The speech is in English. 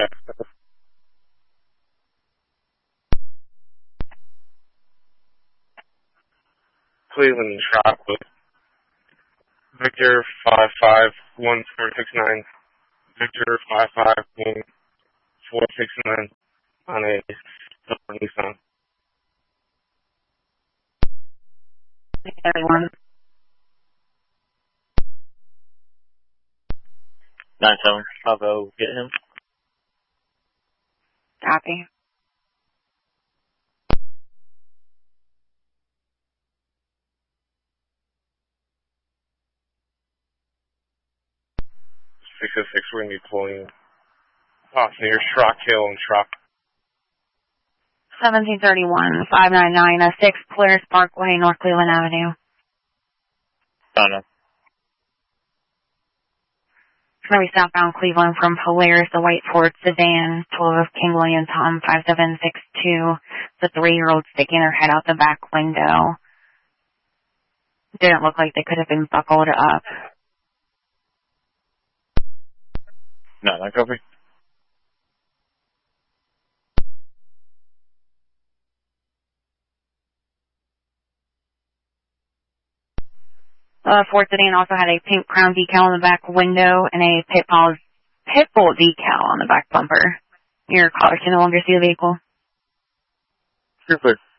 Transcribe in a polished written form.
Cleveland Chocolate. Victor 551469. Victor 551469 on a silver Nissan. Everyone. 9-7, I'll go get him. Copy. We're going to be pulling off near Schrock Hill and Schrock. 1731, 59906 Polaris Parkway, North Cleveland Avenue. Oh, no. It's going to be southbound Cleveland from Polaris, the white Ford sedan, 12 of King William Tom 5762. The 3-year-old sticking her head out the back window. Didn't look like they could have been buckled up. No, not copy. Ford sedan also had a pink crown decal on the back window and a Pitbull decal on the back bumper. Your caller can no longer see the vehicle. Super.